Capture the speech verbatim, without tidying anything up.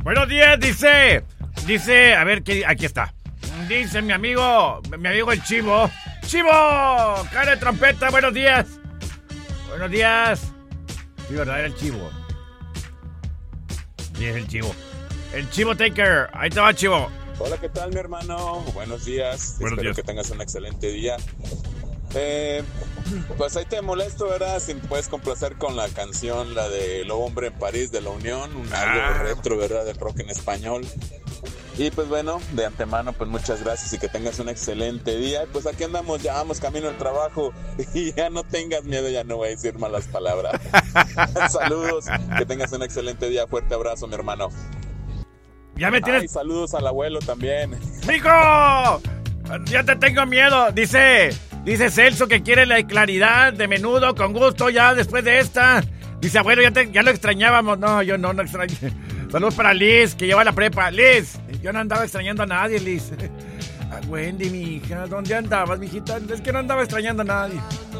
Buenos días, dice. Dice, a ver, ¿qué? Aquí está. Dice mi amigo, mi amigo el Chivo. ¡Chivo! ¡Cara de trompeta! ¡Buenos días! ¡Buenos días! Sí, ¿verdad? Era el Chivo. Sí, es el Chivo. El Chivo Taker. Ahí te va, Chivo. Hola, ¿qué tal, mi hermano? Buenos días. Buenos Espero días. que tengas un excelente día. Eh, pues ahí te molesto, ¿verdad? Si me puedes complacer con la canción, la de Lo Hombre en París de La Unión, un algo Ah. retro, ¿verdad? Del rock en español. Y pues bueno, de antemano, pues muchas gracias y que tengas un excelente día. Pues aquí andamos, ya vamos camino al trabajo y ya no tengas miedo, ya no voy a decir malas palabras. Saludos, que tengas un excelente día. Fuerte abrazo, mi hermano. Ya me tienes... Ay, saludos al abuelo también. ¡Mijo! Ya te tengo miedo. Dice, dice Celso que quiere la claridad de menudo, con gusto, ya después de esta. Dice, abuelo, ya, te, ya lo extrañábamos. No, yo no, no extrañé. Saludos para Liz, que lleva la prepa. Liz, yo no andaba extrañando a nadie, Liz. A Wendy, mi hija, ¿dónde andabas, mijita? Es que no andaba extrañando a nadie.